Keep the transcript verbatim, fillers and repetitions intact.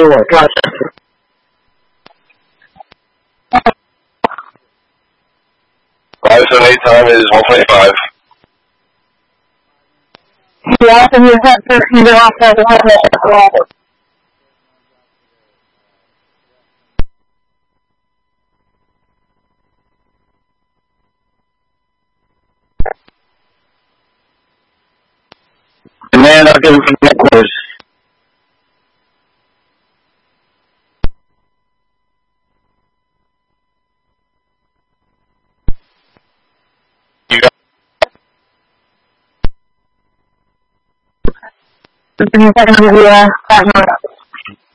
被我抓住。 Five seven eight time is one twenty-five. Yeah, and you have thirteen off that level. Demand I'll give him from headquarters. You got Give me a second to the, uh,